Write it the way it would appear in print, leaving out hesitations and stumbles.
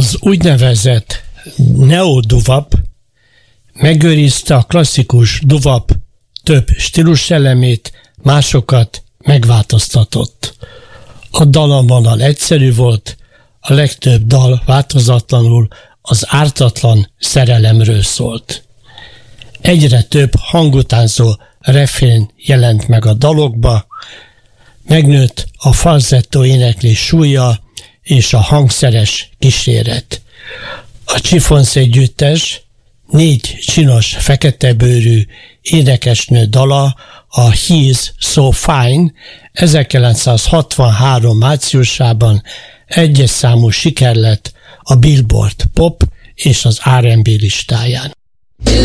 Az úgynevezett neo-doo-wop megőrizte a klasszikus doo-wop több stíluselemét, másokat megváltoztatott. A dallamvonal egyszerű volt, a legtöbb dal változatlanul az ártatlan szerelemről szólt. Egyre több hangutánzó refrén jelent meg a dalokba, megnőtt a falzettó éneklés súlya és a hangszeres kíséret. A Chiffons együttes 4 csinos feketebőrű énekesnő dala, a He's So Fine 1963. márciusában egyes számú siker lett a Billboard Pop és az R&B listáján.